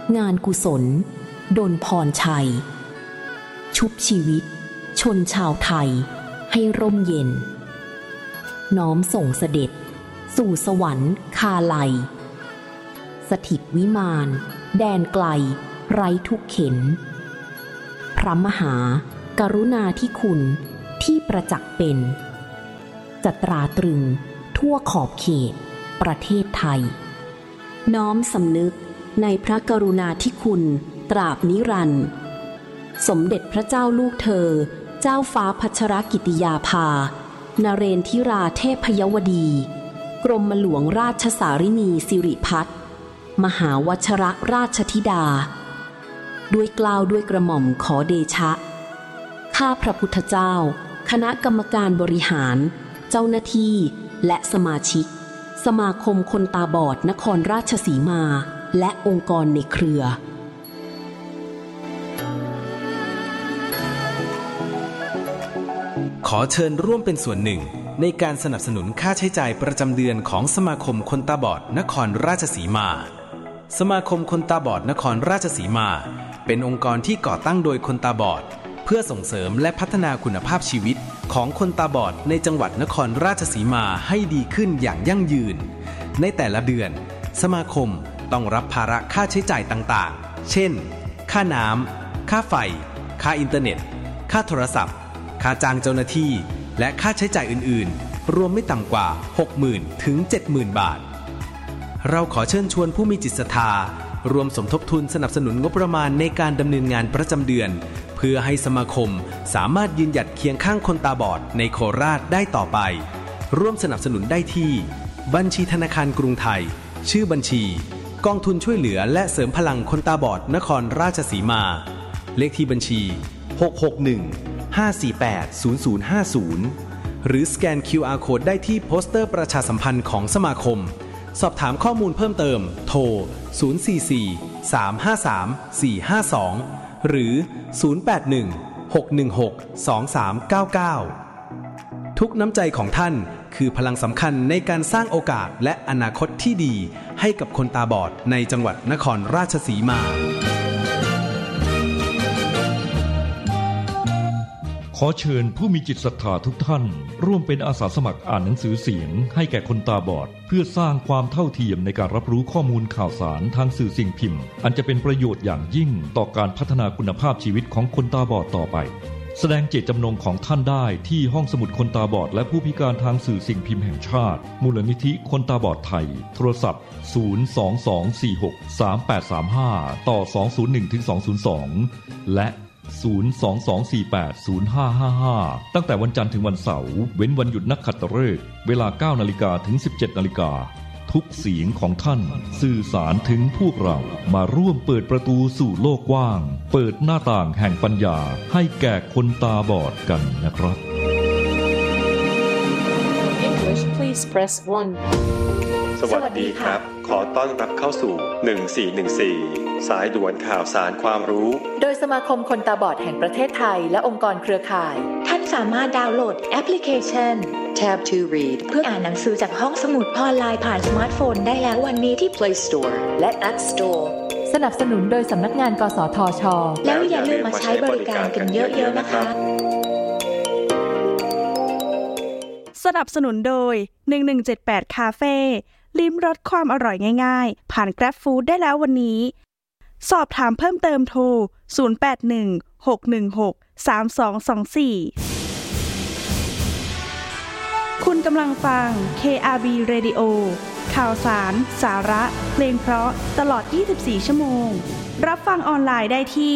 งานกุศลดลพรชัยชุบชีวิตชนชาวไทยให้ร่มเย็นน้อมส่งเสด็จสู่สวรรค์คาลัยสถิตวิมานแดนไกลไร้ทุกเข็ญพระมหากรุณาธิคุณที่ประจักษ์เป็นจะตราตรึงทั่วขอบเขตประเทศไทยน้อมสำนึกในพระกรุณาธิคุณตราบนิรันดร์สมเด็จพระเจ้าลูกเธอเจ้าฟ้าพัชรกิติยาภานเรนทิราเทพยวดีกรมหลวงราชสารินีสิริพัฒน์มหาวชรราชธิดาด้วยเกล้าด้วยกระหม่อมขอเดชะข้าพระพุทธเจ้าคณะกรรมการบริหารเจ้าหน้าที่และสมาชิกสมาคมคนตาบอดนครราชสีมาและองค์กรในเครือขอเชิญร่วมเป็นส่วนหนึ่งในการสนับสนุนค่าใช้จ่ายประจำเดือนของสมาคมคนตาบอดนครราชสีมาสมาคมคนตาบอดนครราชสีมาเป็นองค์กรที่ก่อตั้งโดยคนตาบอดเพื่อส่งเสริมและพัฒนาคุณภาพชีวิตของคนตาบอดในจังหวัดนครราชสีมาให้ดีขึ้นอย่างยั่งยืนในแต่ละเดือนสมาคมต้องรับภาระค่าใช้จ่ายต่างๆเช่นค่าน้ำค่าไฟค่าอินเทอร์เน็ตค่าโทรศัพท์ค่าจ้างเจ้าหน้าที่และค่าใช้จ่ายอื่นๆรวมไม่ต่ำกว่า 60,000 ถึง 70,000 บาทเราขอเชิญชวนผู้มีจิตศรัทธารวมสมทบทุนสนับสนุนงบประมาณในการดำเนินงานประจำเดือนเพื่อให้สมาคมสามารถยืนหยัดเคียงข้างคนตาบอดในโคราชได้ต่อไปร่วมสนับสนุนได้ที่บัญชีธนาคารกรุงไทยชื่อบัญชีกองทุนช่วยเหลือและเสริมพลังคนตาบอดนครราชสีมาเลขที่บัญชี661-548-0050หรือสแกน QR Code ได้ที่โปสเตอร์ประชาสัมพันธ์ของสมาคมสอบถามข้อมูลเพิ่มเติมโทร044-353-452หรือ081-616-2399ทุกน้ำใจของท่านคือพลังสำคัญในการสร้างโอกาสและอนาคตที่ดีให้กับคนตาบอดในจังหวัดนครราชสีมาขอเชิญผู้มีจิตศรัทธาทุกท่านร่วมเป็นอาสาสมัครอ่านหนังสือเสียงให้แก่คนตาบอดเพื่อสร้างความเท่าเทียมในการรับรู้ข้อมูลข่าวสารทางสื่อสิ่งพิมพ์อันจะเป็นประโยชน์อย่างยิ่งต่อการพัฒนาคุณภาพชีวิตของคนตาบอดต่อไปแสดงเจตจำนงของท่านได้ที่ห้องสมุดคนตาบอดและผู้พิการทางสื่อสิ่งพิมพ์แห่งชาติมูลนิธิคนตาบอดไทยโทรศัพท์022463835ต่อ201-202และ022480555ตั้งแต่วันจันทร์ถึงวันเสาร์เว้นวันหยุดนักขัตฤกษ์เวลา 9:00 นถึง 17:00 นทุกเสียงของท่านสื่อสารถึงพวกเรามาร่วมเปิดประตูสู่โลกกว้างเปิดหน้าต่างแห่งปัญญาให้แก่คนตาบอดกันนะครับ English please press 1 สวัสดีครับขอต้อนรับเข้าสู่1414สายด่วนข่าวสารความรู้โดยสมาคมคนตาบอดแห่งประเทศไทยและองค์กรเครือข่ายท่านสามารถดาวน์โหลดแอปพลิเคชัน Tab to Read เพื่ออ่านหนังสือจากห้องสมุดออนไลน์ผ่านสมาร์ทโฟนได้แล้ววันนี้ที่ Play Store และ App Store สนับสนุนโดยสำนักงานกสทช. แล้วอย่าลืมมาใช้บริการกันเยอะๆนะคะสนับสนุนโดย1178คาเฟ่ลิ้มรสความอร่อยง่ายๆผ่าน Grab Food ได้แล้ววันนี้สอบถามเพิ่มเติมโทร0816163324คุณกำลังฟัง KRB Radio ข่าวสารสาระเพลงเพราะตลอด24ชั่วโมงรับฟังออนไลน์ได้ที่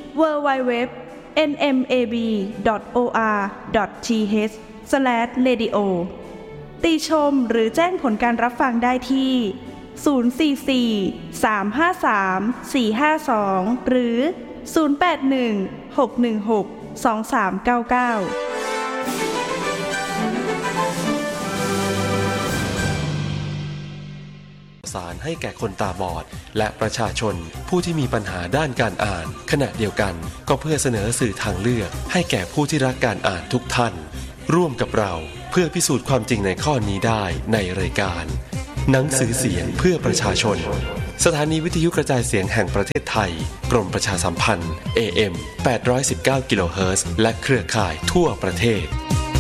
www.nmab.or.th/radio ติชมหรือแจ้งผลการรับฟังได้ที่044-353-452หรือ081-616-2399 สารให้แก่คนตาบอดและประชาชนผู้ที่มีปัญหาด้านการอ่านขณะเดียวกันก็เพื่อเสนอสื่อทางเลือกให้แก่ผู้ที่รักการอ่านทุกท่านร่วมกับเราเพื่อพิสูจน์ความจริงในข้อนี้ได้ในรายการหนังสือเสียงเพื่อประชาชนสถานีวิทยุกระจายเสียงแห่งประเทศไทยกรมประชาสัมพันธ์ AM 819 กิโลเฮิรตซ์และเครือข่ายทั่วประเทศ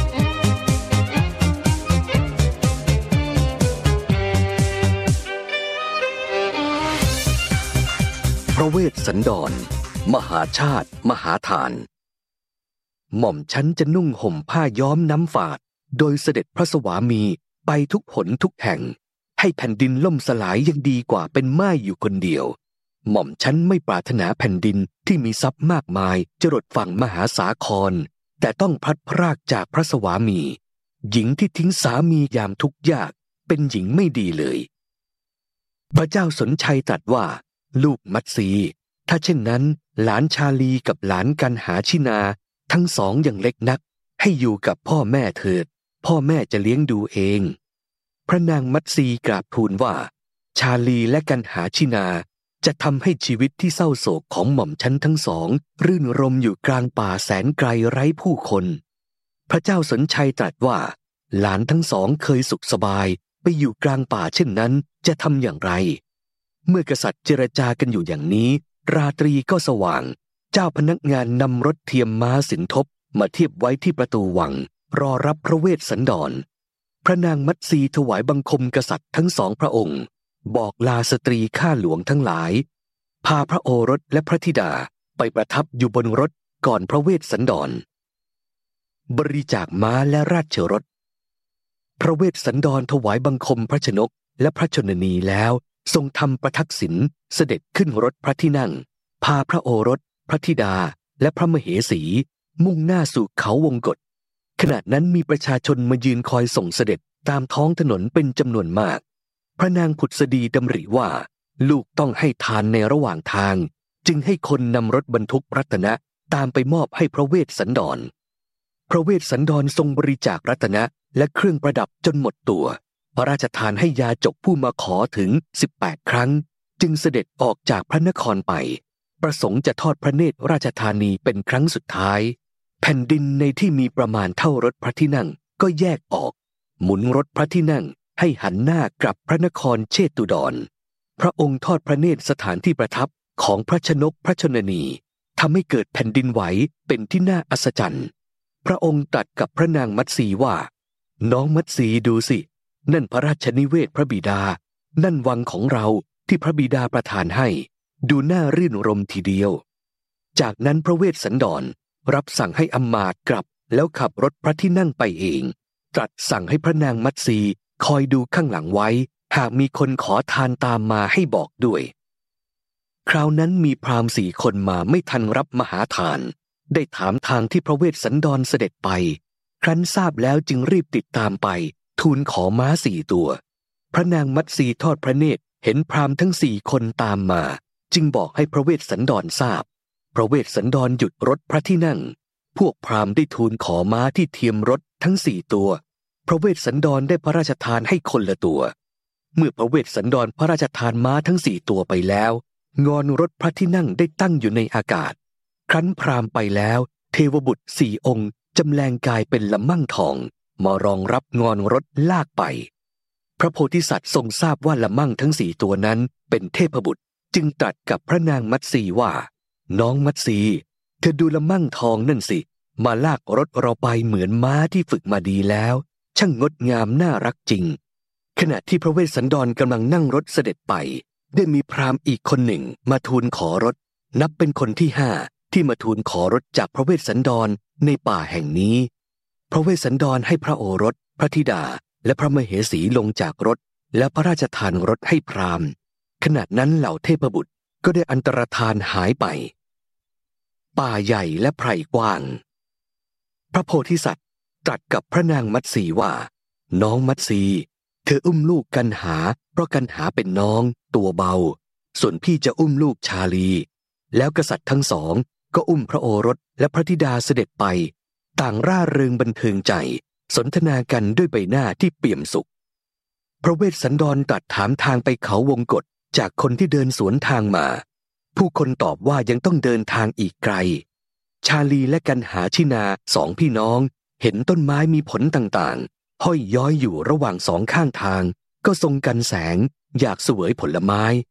พระเวสสันดรมหาชาติมหาทานหม่อมฉันจะนุ่งห่มผ้าย้อมน้ำฝาดโดยเสด็จพระสวามีไปทุกหนทุกแห่งให้แผ่นดินล่มสลายยังดีกว่าเป็นม่ายอยู่คนเดียวหม่อมฉันไม่ปรารถนาแผ่นดินที่มีทรัพย์มากมายจรดฝั่งมหาสาครแต่ต้องพลัดพรากจากพระสวามีหญิงที่ทิ้งสามียามทุกข์ยากเป็นหญิงไม่ดีเลยพระเจ้าสนชัยตรัสว่าลูกมัตสีถ้าเช่นนั้นหลานชาลีกับหลานกันหาชินาทั้งสองยังเล็กนักให้อยู่กับพ่อแม่เถิดพ่อแม่จะเลี้ยงดูเองพระนางมัตสีกราบทูลว่าชาลีและกันหาชินาจะทำให้ชีวิตที่เศร้าโศกของหม่อมฉันทั้งสองรื่นรมอยู่กลางป่าแสนไกลไร้ผู้คนพระเจ้าสนชัยตรัสว่าหลานทั้งสองเคยสุขสบายไปอยู่กลางป่าเช่นนั้นจะทำอย่างไรเมื่อกษัตริย์เจรจากันอยู่อย่างนี้ราตรีก็สว่างเจ้าพนักงานนำรถเทียมม้าสินทบมาเทียบไว้ที่ประตูวังรอรับพระเวสสันดรพระนางมัตสีถวายบังคมกษัตริย์ทั้งสองพระองค์บอกลาสตรีข้าหลวงทั้งหลายพาพระโอรสและพระธิดาไปประทับอยู่บนรถก่อนพระเวสสันดรบริจาคม้าและราชรถพระเวสสันดรถวายบังคมพระชนกและพระชนนีแล้วทรงทำประทักษิณเสด็จขึ้นรถพระที่นั่งพาพระโอรสพระธิดาและพระมเหสีมุ่งหน้าสู่เขาวงกฏขณะนั้นมีประชาชนมายืนคอยส่งเสด็จตามท้องถนนเป็นจำนวนมากพระนางผุดสดีดำริว่าลูกต้องให้ทานในระหว่างทางจึงให้คนนำรถบรรทุกรัตนะตามไปมอบให้พระเวสสันดรพระเวสสันดรทรงบริจาครัตนะและเครื่องประดับจนหมดตัวพระราชทานให้ยาจกผู้มาขอถึง18 ครั้งจึงเสด็จออกจากพระนครไปประสงค์จะทอดพระเนตรราชธานีเป็นครั้งสุดท้ายแผ่นดินในที่มีประมาณเท่ารถพระที่นั่งก็แยกออกหมุนรถพระที่นั่งให้หันหน้ากลับพระนครเชตุดรพระองค์ทอดพระเนตรสถานที่ประทับของพระชนกพระชนนีทำให้เกิดแผ่นดินไหวเป็นที่น่าอัศจรรย์พระองค์ตรัสกับพระนางมัตสีว่าน้องมัตสีดูสินั่นพระราชนิเวศพระบิดานั่นวังของเราที่พระบิดาประทานให้ดูน่ารื่นรมทีเดียวจากนั้นพระเวสสันดรรับสั่งให้อำมาตย์กลับแล้วขับรถพระที่นั่งไปเองตรัสสั่งให้พระนางมัตสีคอยดูข้างหลังไว้หากมีคนขอทานตามมาให้บอกด้วยคราวนั้นมีพราหมณ์4 คนมาไม่ทันรับมหาทานได้ถามทางที่พระเวสสันดรเสด็จไปครั้นทราบแล้วจึงรีบติดตามไปทูลขอม้า4 ตัวพระนางมัตสีทอดพระเนตรเห็นพราหมณ์ทั้ง4 คนตามมาจึงบอกให้พระเวสสันดรทราบพระเวสสันดรหยุดรถพระที่นั่งพวกพราหมณ์ได้ทูลขอม้าที่เทียมรถทั้ง4 ตัวพระเวสสันดรได้พระราชทานให้คนละตัวเมื่อพระเวสสันดรพระราชทานม้าทั้ง4 ตัวไปแล้วงอนรถพระที่นั่งได้ตั้งอยู่ในอากาศครั้นพราหมณ์ไปแล้วเทวบุตร4 องค์จำแรงกายเป็นละมั่งทองมารองรับงอนรถลากไปพระโพธิสัตว์ทรงทราบว่าละมั่งทั้ง4 ตัวนั้นเป็นเทพบุตรจึงตรัสกับพระนางมัตสีว่าน้องมัตสีเธอดูละมั่งทองนั่นสิมาลากรถเราไปเหมือนม้าที่ฝึกมาดีแล้วช่างงดงามน่ารักจริงขณะที่พระเวสสันดรกำลังนั่งรถเสด็จไปได้มีพราหมณ์อีกคนหนึ่งมาทูลขอรถนับเป็นคนที่5ที่มาทูลขอรถจากพระเวสสันดรในป่าแห่งนี้พระเวสสันดรให้พระโอรสพระธิดาและพระมเหสีลงจากรถและพระราชทานรถให้พราหมณ์ขณะนั้นเหล่าเทพบุตรก็ได้อันตรธานหายไปป่าใหญ่และไพรกว้างพระโพธิสัตว์ตรัสกับพระนางมัตสีว่าน้องมัตสีเธออุ้มลูกกันหาเพราะกันหาเป็นน้องตัวเบาส่วนพี่จะอุ้มลูกชาลีแล้วกษัตริย์ทั้งสองก็อุ้มพระโอรสและพระธิดาเสด็จไปต่างร่าเริงบันเทิงใจสนทนากันด้วยใบหน้าที่เปี่ยมสุขพระเวสสันดรตรัสถามทางไปเขาวงกฏจากคนที่เดินสวนทางมาผู้คนตอบว่ายังต้องเดินทางอีกไกลชาลีและกันหาชินา2 พี่น้องเห็นต้นไม้มีผลต่างๆห้อยย้อยอยู่ระหว่าง2 ข้างทางก็ทรงกันแสงอยากเสวยผลไม้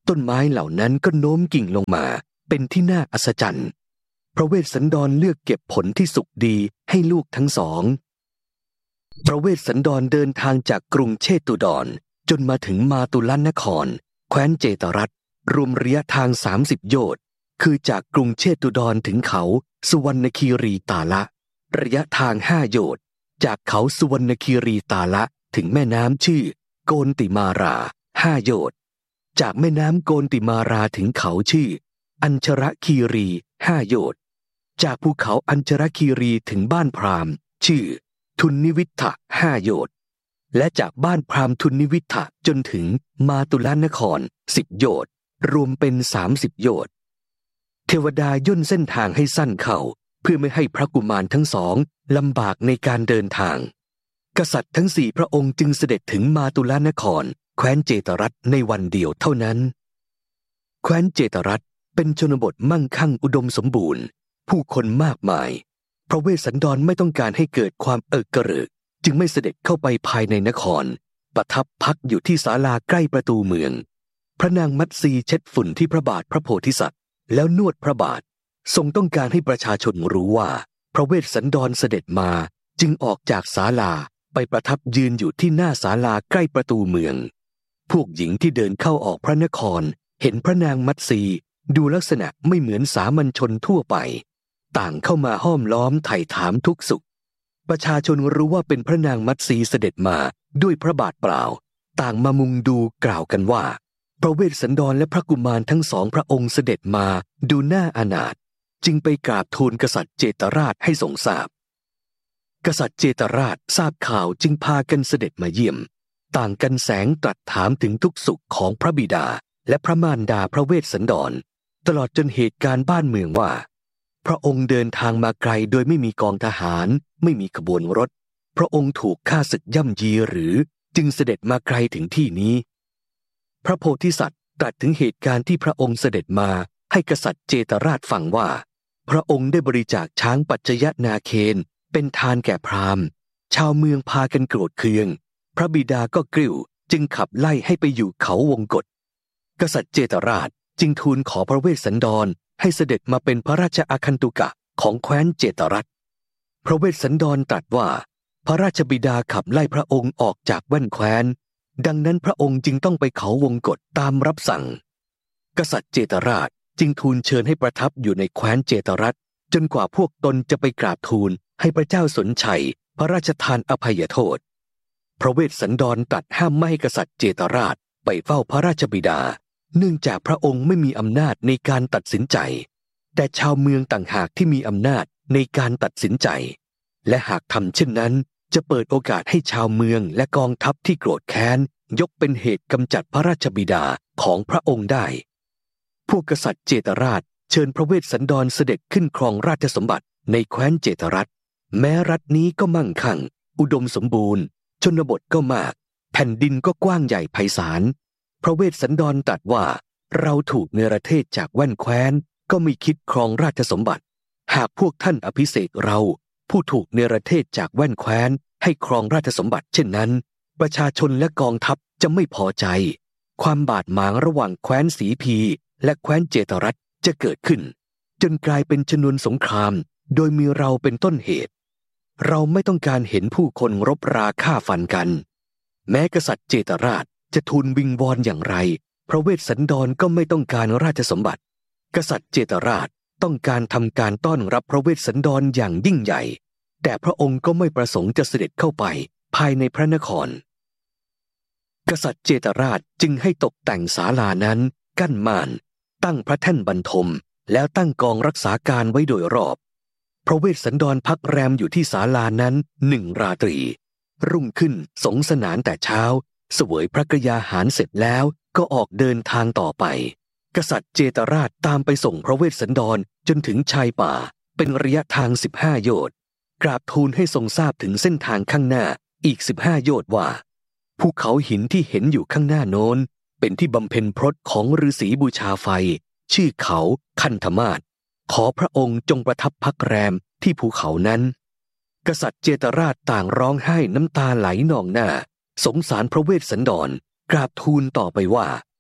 ต้นไม้เหล่านั้นก็โน้มกิ่งลงมาเป็นที่น่าอัศจรรย์พระเวสสันดรเลือกเก็บผลที่สุกดีให้ลูกทั้งสองพระเวสสันดรเดินทางจากกรุงเชตุดรจนมาถึงมาตุลนครแคว้นเจตรัสรวมระยะทาง30 โยชน์คือจากกรุงเชตุดรถึงเขาสุวรรณคีรีตาละระยะทาง5 โยชน์จากเขาสุวรรณคีรีตาละถึงแม่น้ำชื่อโกนติมารา5 โยชน์จากแม่น้ำโกนติมาราถึงเขาชื่ออัญชรคีรี5 โยชน์จากภูเขาอัญชรคีรีถึงบ้านพราหมณ์ชื่อทุนนิวิทธะ5 โยชน์และจากบ้านพราหมณ์ทุนนิวิทธะจนถึงมาตุลนคร10 โยชน์รวมเป็น30 โยชน์เทวดาย่นเส้นทางให้สั้นเข้าเพื่อไม่ให้พระกุมารทั้งสองลำบากในการเดินทางกษัตริย์ทั้ง4 พระองค์จึงเสด็จถึงมาตุลนครแคว้นเจตรัสในวันเดียวเท่านั้นแคว้นเจตรัสเป็นชนบทมั่งคั่งอุดมสมบูรณ์ผู้คนมากมายพระเวสสันดรไม่ต้องการให้เกิดความเอิกกระเริกจึงไม่เสด็จเข้าไปภายในนครประทับพักอยู่ที่ศาลาใกล้ประตูเมืองพระนางมัตสีเช็ดฝุ่นที่พระบาทพระโพธิสัตว์แล้วนวดพระบาททรงต้องการให้ประชาชนรู้ว่าพระเวสสันดรเสด็จมาจึงออกจากศาลาไปประทับยืนอยู่ที่หน้าศาลาใกล้ประตูเมืองพวกหญิงที่เดินเข้าออกพระนครเห็นพระนางมัตสีดูลักษณะไม่เหมือนสามัญชนทั่วไปต่างเข้ามาห้อมล้อมไถ่ถามทุกสุขประชาชนรู้ว่าเป็นพระนางมัตสีเสด็จมาด้วยพระบาทเปล่าต่างมามุงดูกล่าวกันว่าพระเวสสันดรและพระกุมารทั้งสองพระองค์เสด็จมาดูน่าอนาถจึงไปกราบทูลกษัตริย์เจตราชให้ทรงทราบกษัตริย์เจตราชทราบข่าวจึงพากันเสด็จมาเยี่ยมต่างกันแสงตรัสถามถึงทุกสุขของพระบิดาและพระมารดาพระเวสสันดรตลอดจนเหตุการณ์บ้านเมืองว่าพระองค์เดินทางมาไกลโดยไม่มีกองทหารไม่มีขบวนรถพระองค์ถูกฆ่าศึกย่ำยีหรือจึงเสด็จมาไกลถึงที่นี้พระโพธิสัตว์ตรัสถึงเหตุการณ์ที่พระองค์เสด็จมาให้กษัตริย์เจตราชฟังว่าพระองค์ได้บริจาคช้างปัจจยนาเคนเป็นทานแก่พราหมณ์ชาวเมืองพากันโกรธเคืองพระบิดาก็กริ้วจึงขับไล่ให้ไปอยู่เขาวงกฏกษัตริย์เจตราชจึงทูลขอพระเวสสันดรให้เสด็จมาเป็นพระราชอาคันตุกะของแคว้นเจตรัสพระเวสสันดรตรัสว่าพระราชบิดาขับไล่พระองค์ออกจากแว่นแคว้นดังนั้นพระองค์จึงต้องไปเขาวงกฏตามรับสั่งกษัตริย์เจตราชจึงทูลเชิญให้ประทับอยู่ในแคว้นเจตรัสจนกว่าพวกตนจะไปกราบทูลให้พระเจ้าสนชัยพระราชทานอภัยโทษพระเวสสันดรตรัสห้ามไม่ให้กษัตริย์เจตราชไปเฝ้าพระราชบิดาเนื่องจากพระองค์ไม่มีอำนาจในการตัดสินใจแต่ชาวเมืองต่างหากที่มีอำนาจในการตัดสินใจและหากทำเช่นนั้นจะเปิดโอกาสให้ชาวเมืองและกองทัพที่โกรธแค้นยกเป็นเหตุกำจัดพระราชบิดาของพระองค์ได้พวกกษัตริย์เจตราชเชิญพระเวสสันดรเสด็จขึ้นครองราชสมบัติในแคว้นเจตรัสแม้รัฐนี้ก็มั่งคั่งอุดมสมบูรณ์ชนบทก็มากแผ่นดินก็กว้างใหญ่ไพศาลพระเวสสันดรตรัสว่าเราถูกเนรเทศจากแว่นแคว้นก็ไม่คิดครองราชสมบัติหากพวกท่านอภิเษกเราผู้ถูกเนรเทศจากแว่นแคว้นให้ครองราชสมบัติเช่นนั้นประชาชนและกองทัพจะไม่พอใจความบาดหมางระหว่างแคว้นสีพีและแคว้นเจตรัสจะเกิดขึ้นจนกลายเป็นชนวนสงครามโดยมีเราเป็นต้นเหตุเราไม่ต้องการเห็นผู้คนรบราฆ่าฟันกันแม้กษัตริย์เจตราชจะทูลวิงวอนอย่างไรพระเวสสันดรก็ไม่ต้องการราชสมบัติกษัตริย์เจตราชต้องการทำการต้อนรับพระเวสสันดรอย่างยิ่งใหญ่แต่พระองค์ก็ไม่ประสงค์จะเสด็จเข้าไปภายในพระนครกษัตริย์เจตราชจึงให้ตกแต่งศาลานั้นกั้นม่านตั้งพระแท่นบรรทมแล้วตั้งกองรักษาการไว้โดยรอบพระเวสสันดรพักแรมอยู่ที่ศาลานั้น1 ราตรีรุ่งขึ้นสงสนานแต่เช้าเสวยพระกยาหารเสร็จแล้วก็ออกเดินทางต่อไปกษัตริย์เจตราชตามไปส่งพระเวสสันดรจนถึงชายป่าเป็นระยะทาง15 โยชน์กราบทูลให้ทรงทราบถึงเส้นทางข้างหน้าอีก15 โยชน์ว่าภูเขาหินที่เห็นอยู่ข้างหน้าโน้นเป็นที่บำเพ็ญพรตของฤาษีบูชาไฟชื่อเขาคันธมาศขอพระองค์จงประทับพักแรมที่ภูเขานั้นกษัตริย์เจตราชต่างร้องไห้น้ำตาไหลนองหน้าสงสารพระเวสสันดรกราบทูลต่อไปว่า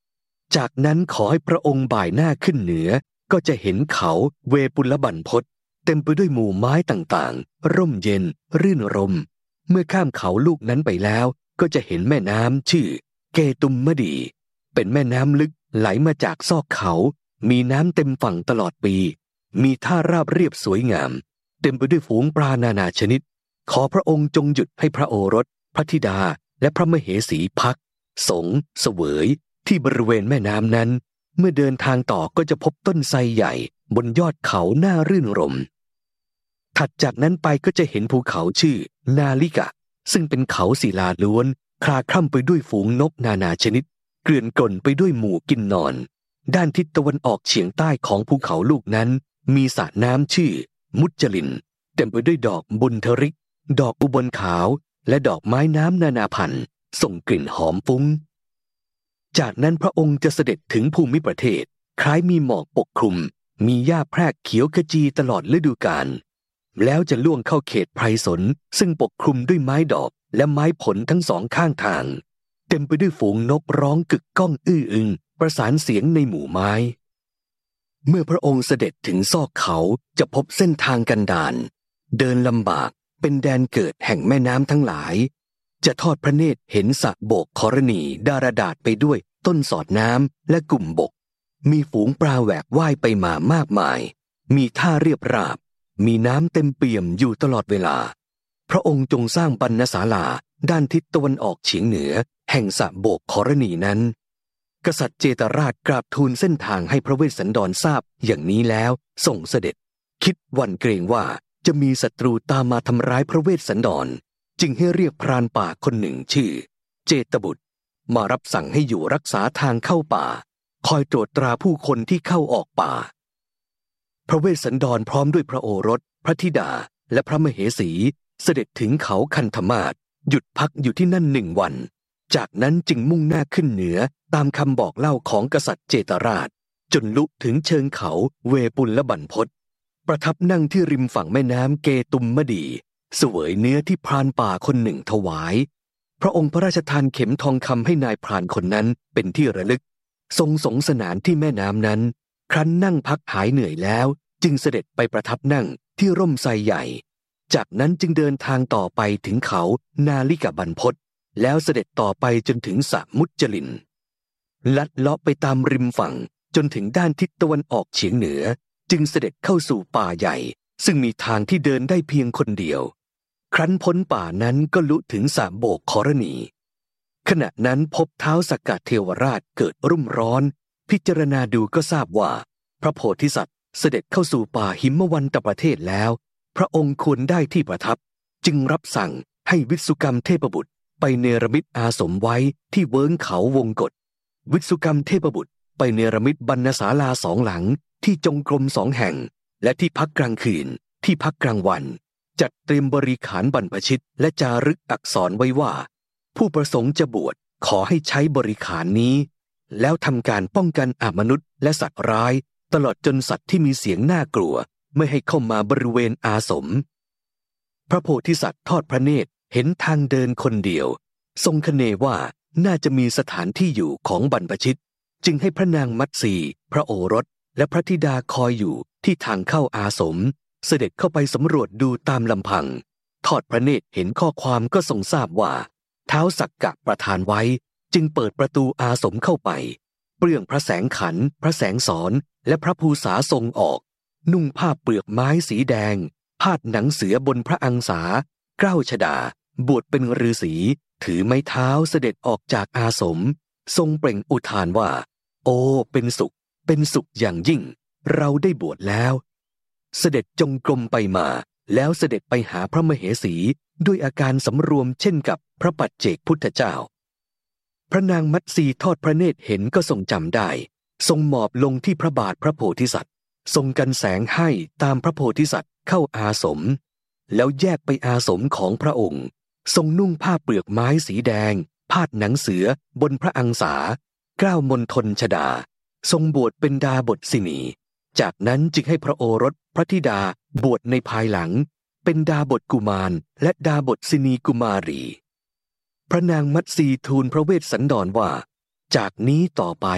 จากนั้นขอให้พระองค์บ่ายหน้าขึ้นเหนือก็จะเห็นเขาเวปุลบันพศเต็มไปด้วยหมู่ไม้ต่างๆร่มเย็นรื่นรมเมื่อข้ามเขาลูกนั้นไปแล้วก็จะเห็นแม่น้ำชื่อเกตุมมดีเป็นแม่น้ำลึกไหลมาจากซอกเขามีน้ำเต็มฝั่งตลอดปีมีท่าราบเรียบสวยงามเต็มไปด้วยฝูงปลานานาชนิดขอพระองค์จงหยุดให้พระโอรสพระธิดาและพระมเหสีพักสงเสวยที่บริเวณแม่น้ำนั้นเมื่อเดินทางต่อก็จะพบต้นไทรใหญ่บนยอดเขาน่ารื่นรมถัดจากนั้นไปก็จะเห็นภูเขาชื่อนาลิกะซึ่งเป็นเขาศิลาล้วนคลาคล่ำไปด้วยฝูงนกนานาชนิดเกลื่อนกล่นไปด้วยหมู่กินนอนด้านทิศตะวันออกเฉียงใต้ของภูเขาลูกนั้นมีสระน้ำชื่อมุจจลินเต็มไปด้วยดอกบุญทริกดอกอุบลขาวและดอกไม้น้ำนานาพันธุ์ส่งกลิ่นหอมฟุ้งจากนั้นพระองค์จะเสด็จถึงภูมิประเทศคล้ายมีหมอกปกคลุมมีหญ้าแพรกเขียวขจีตลอดฤดูกาลแล้วจะล่วงเข้าเขตไพรสนซึ่งปกคลุมด้วยไม้ดอกและไม้ผลทั้งสองข้างทางเต็มไปด้วยฝูงนกร้องกึกก้องอื้ออึงประสานเสียงในหมู่ไม้เมื่อพระองค์เสด็จถึงซอกเขาจะพบเส้นทางกันดารเดินลำบากเป็นแดนเกิดแห่งแม่น้ำทั้งหลายจะทอดพระเนตรเห็นสระโบกครณีดารดาษไปด้วยต้นสอดน้ำและกลุ่มบกมีฝูงปลาแหวกว่ายไปมามากมายมีท่าเรียบราบมีน้ำเต็มเปี่ยมอยู่ตลอดเวลาพระองค์จงสร้างปณศาลาด้านทิศตะวันออกเฉียงเหนือแห่งสระโบกครณีนั้นกษัตริย์เจตราชกราบทูลเส้นทางให้พระเวสสันดรทราบอย่างนี้แล้วส่งเสด็จคิดหวั่นเกรงว่าจะมีศัตรูตามมาทำร้ายพระเวสสันดรจึงให้เรียกพรานป่าคนหนึ่งชื่อเจตบุตรมารับสั่งให้อยู่รักษาทางเข้าป่าคอยตรวจตราผู้คนที่เข้าออกป่าพระเวสสันดรพร้อมด้วยพระโอรสพระธิดาและพระมเหสีเสด็จถึงเขาคันธมาศหยุดพักอยู่ที่นั่น1 วันจากนั้นจึงมุ่งหน้าขึ้นเหนือตามคำบอกเล่าของกษัตริย์เจตราชจนลุถึงเชิงเขาเวปุลบันพศประทับนั่งที่ริมฝั่งแม่น้ำเกตุมมดีเสวยเนื้อที่พรานป่าคนหนึ่งถวายพระองค์พระราชทานเข็มทองคำให้นายพรานคนนั้นเป็นที่ระลึกทรงสงสนานที่แม่น้ำนั้นครั้นนั่งพักหายเหนื่อยแล้วจึงเสด็จไปประทับนั่งที่ร่มไทรใหญ่จากนั้นจึงเดินทางต่อไปถึงเขานาลิกะบันพศแล้วเสด็จต่อไปจนถึงสระมุจจลินลัดเลาะไปตามริมฝั่งจนถึงด้านทิศตะวันออกเฉียงเหนือจึงเสด็จเข้าสู่ป่าใหญ่ซึ่งมีทางที่เดินได้เพียงคนเดียวครั้นพ้นป่านั้นก็ลุถึงสระโบกครณีขณะนั้นพบท้าวสักกะเทวราชเกิดรุ่มร้อนพิจารณาดูก็ทราบว่าพระโพธิสัตว์เสด็จเข้าสู่ป่าหิมวันตประเทศแล้วพระองค์ควรได้ที่ประทับจึงรับสั่งให้วิสุกรรมเทพบุตรไปเนรมิตอาสมไว้ที่เวิ้งเขาวงกฏวิสุกรรมเทพบุตรไปเนรมิตบรรณศาลา2 หลังที่จงกรม2 แห่งและที่พักกลางคืนที่พักกลางวันจัดเตรียมบริขารบรรพชิตและจารึกอักษรไว้ว่าผู้ประสงค์จะบวชขอให้ใช้บริขารนี้แล้วทำการป้องกันอมนุษย์และสัตว์ร้ายตลอดจนสัตว์ที่มีเสียงน่ากลัวไม่ให้เข้ามาบริเวณอาสมพระโพธิสัตว์ทอดพระเนตรเห็นทางเดินคนเดียวทรงคเนว่าน่าจะมีสถานที่อยู่ของบรรพชิตจึงให้พระนางมัตสีพระโอรสและพระธิดาคอยอยู่ที่ทางเข้าอาสมเสด็จเข้าไปสำรวจดูตามลำพังทอดพระเนตรเห็นข้อความก็ทรงทราบว่าท้าวสักกะประทานไว้จึงเปิดประตูอาสมเข้าไปเปลื้องพระแสงขันพระแสงสอนและพระภูษาทรงออกนุ่งผ้าเปลือกไม้สีแดงพาดหนังเสือบนพระอังสาเกล้าชฎาบวชเป็นฤาษีถือไม้เท้าเสด็จออกจากอาสมทรงเปล่งอุทานว่าโอ้เป็นสุขอย่างยิ่งเราได้บวชแล้วเสด็จจงกรมไปมาแล้วเสด็จไปหาพระมเหสีด้วยอาการสำรวมเช่นกับพระปัจเจกพุทธเจ้าพระนางมัตสีทอดพระเนตรเห็นก็ทรงจำได้ทรงหมอบลงที่พระบาทพระโพธิสัตว์ทรงกันแสงให้ตามพระโพธิสัตว์เข้าอาสมแล้วแยกไปอาสมของพระองค์ทรงนุ่งผ้าเปลือกไม้สีแดงพาดหนังเสือบนพระอังสาเกล้ามณฑลชฎาทรงบวชเป็นดาบทสินีจากนั้นจึงให้พระโอรสพระธิดาบวชในภายหลังเป็นดาบทกุมารและดาบทสินีกุมารีพระนางมัตสีทูลพระเวสสันดรว่าจากนี้ต่อไป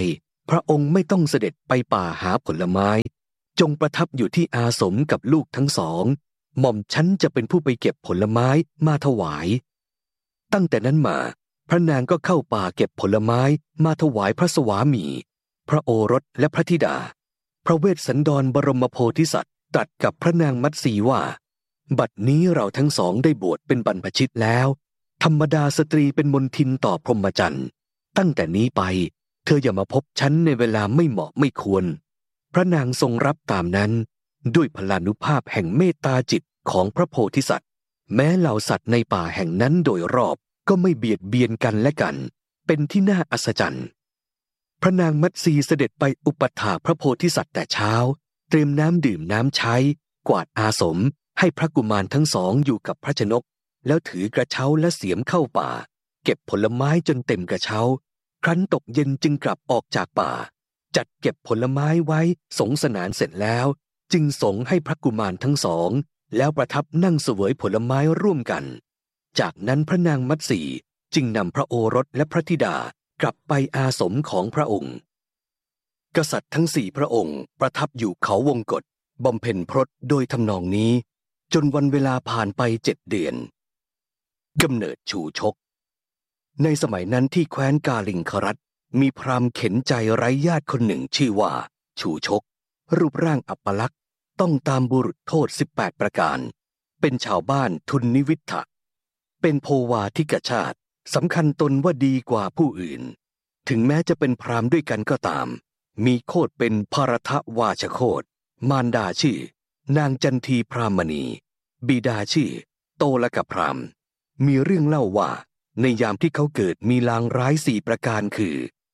พระองค์ไม่ต้องเสด็จไปป่าหาผลไม้จงประทับอยู่ที่อาสมกับลูกทั้งสองหม่อมฉันจะเป็นผู้ไปเก็บผลไม้มาถวายตั้งแต่นั้นมาพระนางก็เข้าป่าเก็บผลไม้มาถวายพระสวามีพระโอรสและพระธิดาพระเวสสันดรบรมโพธิสัตว์ตรัสกับพระนางมัตสีว่าบัดนี้เราทั้งสองได้บวชเป็นบรรพชิตแล้วธรรมดาสตรีเป็นมนทินต่อพรหมจรรย์ตั้งแต่นี้ไปเธออย่ามาพบฉันในเวลาไม่เหมาะไม่ควรพระนางทรงรับตามนั้นด้วยพลานุภาพแห่งเมตตาจิตของพระโพธิสัตว์แม้เหล่าสัตว์ในป่าแห่งนั้นโดยรอบก็ไม่เบียดเบียนกันและกันเป็นที่น่าอัศจรรย์พระนางมัตสีเสด็จไปอุปถากพระโพธิสัตว์แต่เช้าเตรียมน้ำดื่มน้ำใช้กวาดอาสมให้พระกุมารทั้งสองอยู่กับพระชนกแล้วถือกระเช้าและเสียมเข้าป่าเก็บผลไม้จนเต็มกระเช้าครั้นตกเย็นจึงกลับออกจากป่าจัดเก็บผลไม้ไว้สงสนานเสร็จแล้วจึงส่งให้พระกุมารทั้งสองแล้วประทับนั่งเสวยผลไม้ร่วมกันจากนั้นพระนางมัตสีจึงนำพระโอรสและพระธิดากลับไปอาสมของพระองค์กษัตริย์ทั้งสี่พระองค์ประทับอยู่เขาวงกฏบำเพ็ญพรตโดยทำนองนี้จนวันเวลาผ่านไป7 เดือนกำเนิดชูชกในสมัยนั้นที่แคว้นกาลิงครัฐมีพราหมณ์เข็นใจไร้ญาติคนหนึ่งชื่อว่าชูชกรูปร่างอัปลักษณ์ต้องตามบุรุษโทษ18ประการเป็นชาวบ้านทุนนิวิทธะเป็นโภวาทิกชาติสำคัญตนว่าดีกว่าผู้อื่นถึงแม้จะเป็นพราหมณ์ด้วยกันก็ตามมีโคตเป็นภรทวาชโคตมารดาชื่อนางจันทีพรามณีบิดาชื่อโตลกพรามมีเรื่องเล่าว่าในยามที่เขาเกิดมีลางร้าย4ประการคือ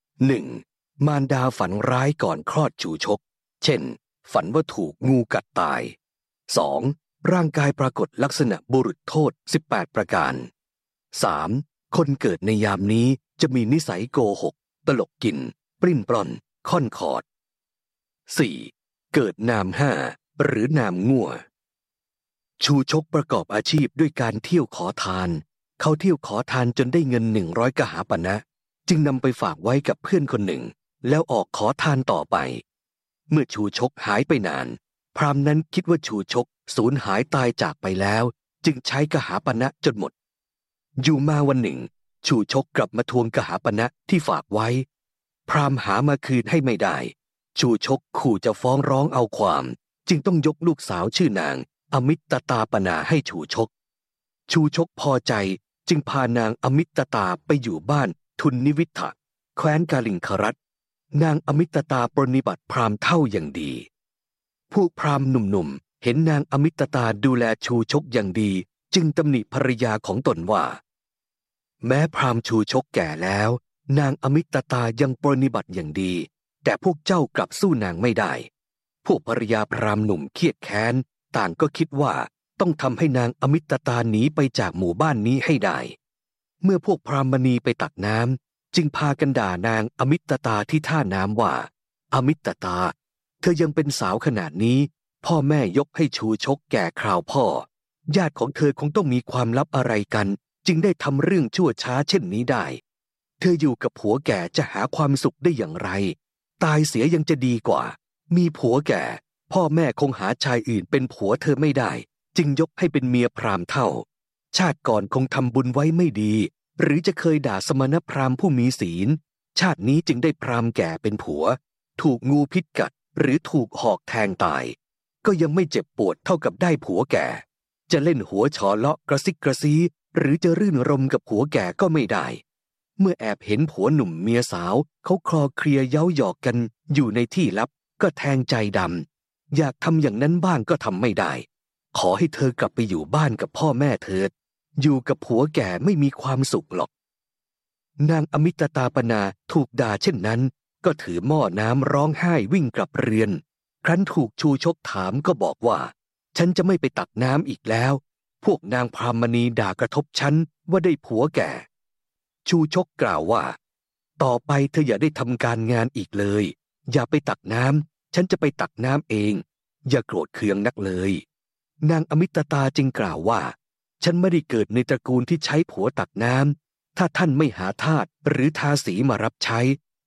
1. มารดาฝันร้ายก่อนคลอดชูชกเช่นฝันว่าถูกงูกัดตาย 2. ร่างกายปรากฏลักษณะบุรุษโทษ18ประการ 3. คนเกิดในยามนี้จะมีนิสัยโกหกตลกกินปลิ้นปล้อนค่อนขอด 4. เกิดนาม5หรือนามงั่วชูชกประกอบอาชีพด้วยการเที่ยวขอทานเขาเที่ยวขอทานจนได้เงิน100กหาปณะจึงนำไปฝากไว้กับเพื่อนคนหนึ่งแล้วออกขอทานต่อไปเมื่อชูชกหายไปนานพราหมณ์นั้นคิดว่าชูชกสูญหายตายจากไปแล้วจึงใช้กหาปณะจนหมดอยู่มาวันหนึ่งชูชกกลับมาทวงกหาปณะที่ฝากไว้พราหมณ์หามาคืนให้ไม่ได้ชูชกขู่จะฟ้องร้องเอาความจึงต้องยกลูกสาวชื่อนางอมิตตาปนาให้ชูชกชูชกพอใจจึงพานางอมิตตาไปอยู่บ้านทุนนิวิทธะแคว้นกาลิงครัฐนางอมิตตาปรนนิบัติพราหมณ์เท่าอย่างดีพวกพราหมณ์หนุ่มๆเห็นนางอมิตตาดูแลชูชกอย่างดีจึงตำหนิภรรยาของตนว่าแม้พราหมณ์ชูชกแก่แล้วนางอมิตตายังปรนนิบัติอย่างดีแต่พวกเจ้ากลับสู้นางไม่ได้พวกภรรยาพราหมณ์หนุ่มเครียดแค้นต่างก็คิดว่าต้องทำให้นางอมิตตาหนีไปจากหมู่บ้านนี้ให้ได้เมื่อพวกพราหมณีไปตักน้ำจึงพากันด่านางอมิตตาที่ท่าน้ำว่าอมิตตาเธอยังเป็นสาวขนาดนี้พ่อแม่ยกให้ชูชกแก่คราวพ่อญาติของเธอคงต้องมีความลับอะไรกันจึงได้ทำเรื่องชั่วช้าเช่นนี้ได้เธออยู่กับผัวแก่จะหาความสุขได้อย่างไรตายเสียยังจะดีกว่ามีผัวแก่พ่อแม่คงหาชายอื่นเป็นผัวเธอไม่ได้จึงยกให้เป็นเมียพราหมณ์เท่าชาติก่อนคงทำบุญไว้ไม่ดีหรือจะเคยด่าสมณพราหมณ์ผู้มีศีลชาตินี้จึงได้พราหมณ์แก่เป็นผัวถูกงูพิษกัดหรือถูกหอกแทงตายก็ยังไม่เจ็บปวดเท่ากับได้ผัวแก่จะเล่นหัวฉอเลาะกระซิกกระซีหรือจะรื่นรมกับผัวแก่ก็ไม่ได้เมื่อแอบเห็นผัวหนุ่มเมียสาวเขาคลอเคลียเย้าหยอกกันอยู่ในที่ลับก็แทงใจดำอยากทำอย่างนั้นบ้างก็ทำไม่ได้ขอให้เธอกลับไปอยู่บ้านกับพ่อแม่เถิดอยู่กับผัวแก่ไม่มีความสุขหรอกนางอมิตตาปนาถูกด่าเช่นนั้นก็ถือหม้อน้ำร้องไห้วิ่งกลับเรือนครั้นถูกชูชกถามก็บอกว่าฉันจะไม่ไปตักน้ำอีกแล้วพวกนางพรามณีด่ากระทบฉันว่าได้ผัวแก่ชูชกกล่าวว่าต่อไปเธออย่าได้ทำการงานอีกเลยอย่าไปตักน้ำฉันจะไปตักน้ำเองอย่าโกรธเคืองนักเลยนางอมิตตาจึงกล่าวว่าฉันไม่ได้เกิดในตระกูลที่ใช้ผัวตักน้ำถ้าท่านไม่หาทาสหรือทาสีมารับใช้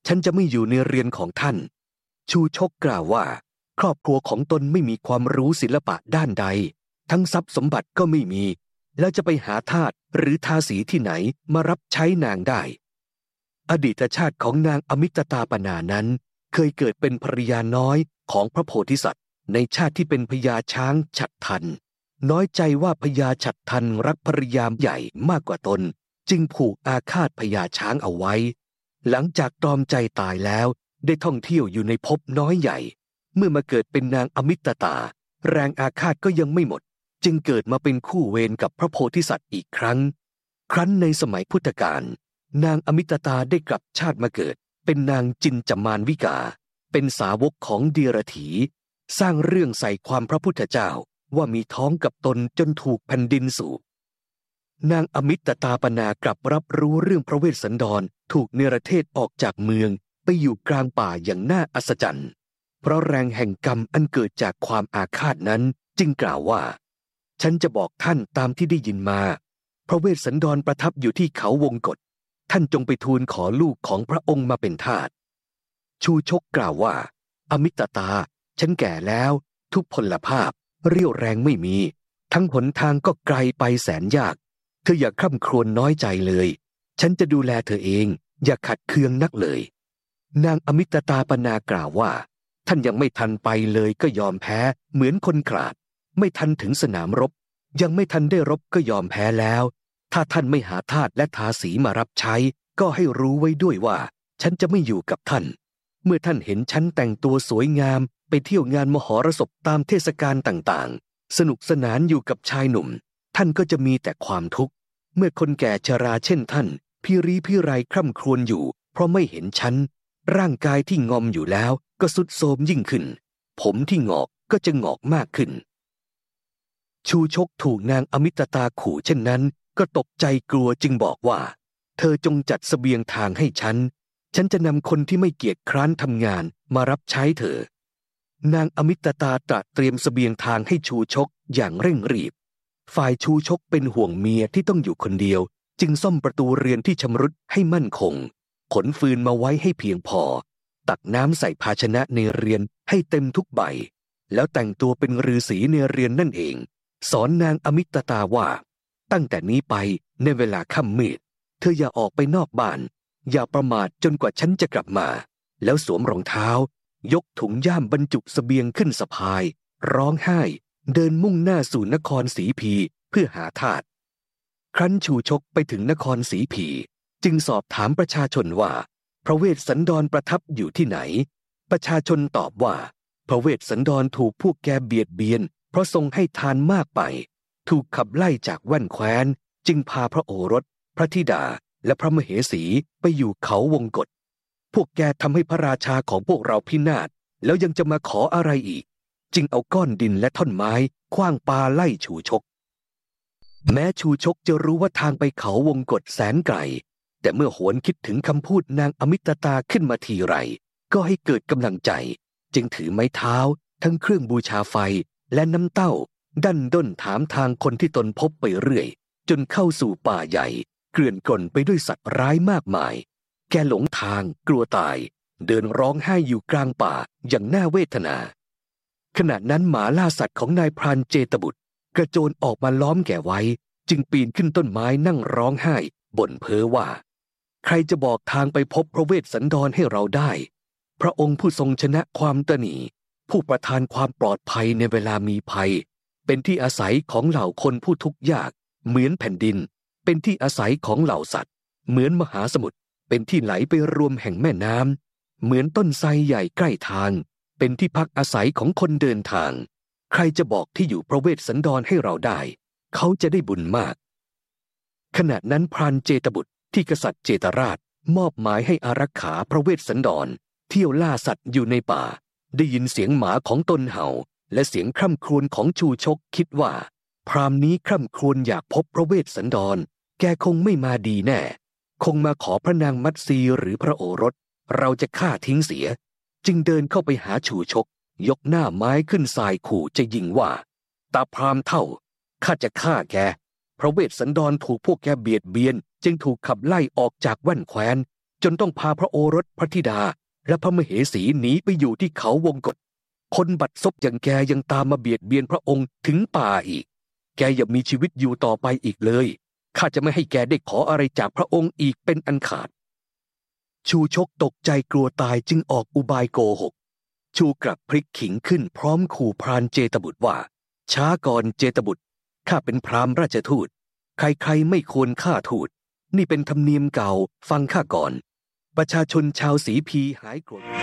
ฉันจะไม่อยู่ในเรือนของท่านชูชกกล่าวว่าครอบครัวของตนไม่มีความรู้ศิลปะด้านใดทั้งทรัพย์สมบัติก็ไม่มีแล้วจะไปหาทาสหรือทาสีที่ไหนมารับใช้นางได้อดีตชาติของนางอมิตตาปนานั้นเคยเกิดเป็นภริยาน้อยของพระโพธิสัตว์ในชาติที่เป็นพญาช้างฉัตรทันน้อยใจว่าพญาฉัตรทันรักภริยาใหญ่มากกว่าตนจึงผูกอาฆาตพญาช้างเอาไว้หลังจากตรอมใจตายแล้วได้ท่องเที่ยวอยู่ในภพน้อยใหญ่เมื่อมาเกิดเป็นนางอมิตตาแรงอาฆาตก็ยังไม่หมดจึงเกิดมาเป็นคู่เวรกับพระโพธิสัตว์อีกครั้งครั้นในสมัยพุทธกาลนางอมิตตาได้กลับชาติมาเกิดเป็นนางจินจมานวิกาเป็นสาวกของเดียรถีสร้างเรื่องใส่ความพระพุทธเจ้าว่ามีท้องกับตนจนถูกแผ่นดินสูบนางอมิตตาปนากลับรับรู้เรื่องพระเวสสันดรถูกเนรเทศออกจากเมืองไปอยู่กลางป่าอย่างน่าอัศจรรย์เพราะแรงแห่งกรรมอันเกิดจากความอาฆาตนั้นจึงกล่าวว่าฉันจะบอกท่านตามที่ได้ยินมาพระเวสสันดรประทับอยู่ที่เขาวงกฏท่านจงไปทูลขอลูกของพระองค์มาเป็นทาสชูชกกล่าวว่าอมิตตาฉันแก่แล้วทุพพลภาพเรี่ยวแรงไม่มีทั้งหนทางก็ไกลไปแสนยากเธออย่าคร่ำครวญน้อยใจเลยฉันจะดูแลเธอเองอย่าขัดเคืองนักเลยนางอมิตตาปนากล่าวว่าท่านยังไม่ทันไปเลยก็ยอมแพ้เหมือนคนขลาดไม่ทันถึงสนามรบยังไม่ทันได้รบก็ยอมแพ้แล้วถ้าท่านไม่หาทาสและทาสีมารับใช้ก็ให้รู้ไว้ด้วยว่าฉันจะไม่อยู่กับท่านเมื่อท่านเห็นฉันแต่งตัวสวยงามไปเที่ยวงานมหรสพตามเทศกาลต่างๆสนุกสนานอยู่กับชายหนุ่มท่านก็จะมีแต่ความทุกข์เมื่อคนแก่ชราเช่นท่านพี่รีพี่ไรคร่ำครวญอยู่เพราะไม่เห็นฉันร่างกายที่งอมอยู่แล้วก็ทรุดโทรมยิ่งขึ้นผมที่งอกก็จะงอกมากขึ้นชูชกถูกนางอมิตตาขู่เช่นนั้นก็ตกใจกลัวจึงบอกว่าเธอจงจัดเสบียงทางให้ฉันจะนำคนที่ไม่เกียจคร้านทำงานมารับใช้เธอนางอมิตตาตระเตรียมเสบียงทางให้ชูชกอย่างเร่งรีบฝ่ายชูชกเป็นห่วงเมียที่ต้องอยู่คนเดียวจึงซ่อมประตูเรือนที่ชำรุดให้มั่นคงขนฟืนมาไว้ให้เพียงพอตักน้ำใส่ภาชนะในเรือนให้เต็มทุกใบแล้วแต่งตัวเป็นฤาษีในเรือนนั่นเองสอนนางอมิตตาว่าตั้งแต่นี้ไปในเวลาค่ำมืดเธออย่าออกไปนอกบ้านอย่าประมาทจนกว่าฉันจะกลับมาแล้วสวมรองเท้ายกถุงย่ามบรรจุเสบียงขึ้นสะพายร้องไห้เดินมุ่งหน้าสู่นครศรีพีเพื่อหาทาสครั้นชูชกไปถึงนครศรีพีจึงสอบถามประชาชนว่าพระเวสสันดรประทับอยู่ที่ไหนประชาชนตอบว่าพระเวสสันดรถูกพวกแกเบียดเบียนเพราะทรงให้ทานมากไปถูกขับไล่จากแว่นแคว้นจึงพาพระโอรสพระธิดาและพระมเหสีไปอยู่เขาวงกฏพวกแกทำให้พระราชาของพวกเราพินาศแล้วยังจะมาขออะไรอีกจึงเอาก้อนดินและท่อนไม้ขว้างปาไล่ชูชกแม้ชูชกจะรู้ว่าทางไปเขาวงกฏแสนไกลแต่เมื่อหวนคิดถึงคำพูดนางอมิตตาขึ้นมาทีไรก็ให้เกิดกำลังใจจึงถือไม้เท้าทั้งเครื่องบูชาไฟและน้ำเต้าดันด้นถามทางคนที่ตนพบไปเรื่อยจนเข้าสู่ป่าใหญ่เกลื่อนกล่นไปด้วยสัตว์ร้ายมากมายแกหลงทางกลัวตายเดินร้องไห้อยู่กลางป่าอย่างน่าเวทนาขณะนั้นหมาล่าสัตว์ของนายพรานเจตบุตรกระโจนออกมาล้อมแกไว้จึงปีนขึ้นต้นไม้นั่งร้องไห้บ่นเพ้อว่าใครจะบอกทางไปพบพระเวสสันดรให้เราได้พระองค์ผู้ทรงชนะความตณีผู้ประทานความปลอดภัยในเวลามีภัยเป็นที่อาศัยของเหล่าคนผู้ทุกข์ยากเหมือนแผ่นดินเป็นที่อาศัยของเหล่าสัตว์เหมือนมหาสมุทรเป็นที่ไหลไปรวมแห่งแม่น้ำเหมือนต้นไทรใหญ่ใกล้ทางเป็นที่พักอาศัยของคนเดินทางใครจะบอกที่อยู่พระเวสสันดรให้เราได้เขาจะได้บุญมากขณะนั้นพรานเจตบุตรที่กษัตริย์เจตราชมอบหมายให้อารักขาพระเวสสันดรเที่ยวล่าสัตว์อยู่ในป่าได้ยินเสียงหมาของตนเห่าและเสียงคร่ำครวญของชูชกคิดว่าพราหมณ์นี้คร่ำครวญอยากพบพระเวสสันดรแกคงไม่มาดีแน่คงมาขอพระนางมัตสีหรือพระโอรสเราจะฆ่าทิ้งเสียจึงเดินเข้าไปหาชูชกยกหน้าไม้ขึ้นสายขู่จะยิงว่าตาพราหมณ์เท่าข้าจะฆ่าแกพระเวสสันดรถูกพวกแกเบียดเบียนจึงถูกขับไล่ออกจากแว่นแคว้นจนต้องพาพระโอรสพระธิดาและพระมเหสีหนีไปอยู่ที่เขาวงกฏคนบัดซบอย่างแกยังตามมาเบียดเบียนพระองค์ถึงป่าอีกแกอย่ามีชีวิตอยู่ต่อไปอีกเลยข้าจะไม่ให้แกได้ขออะไรจากพระองค์อีกเป็นอันขาดชูชกตกใจกลัวตายจึงออกอุบายโกหกชูกลับพลิกขิงขึ้นพร้อมขู่พรานเจตบุตรว่าช้าก่อนเจตบุตรข้าเป็นพราหมณ์ราชทูตใครๆไม่ควรฆ่าทูตนี่เป็นธรรมเนียมเก่าฟังข้าก่อนประชาชนชาวสีพีหายโกรธ